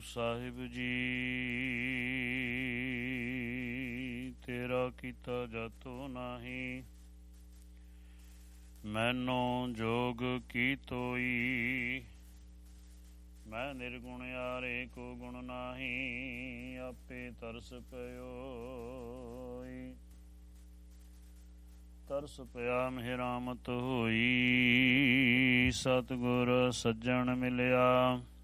ਸਾਹਿਬ ਜੀ ਤੇਰਾ ਕੀਤਾ ਜਾਤੋ ਨਾਹੀ, ਮੈਨੋ ਜੋਗ ਕੀ ਤੋਈ। ਮੈਂ ਨਿਰਗੁਣ ਯਾਰੇ ਕੋ ਗੁਣ ਨਾਹੀ, ਆਪੇ ਤਰਸ ਪਇਓਈ। ਤਰਸ ਪਿਆ ਮਿਹਰਾਮਤ ਹੋਈ, ਸਤਿਗੁਰ ਸੱਜਣ ਮਿਲਿਆ।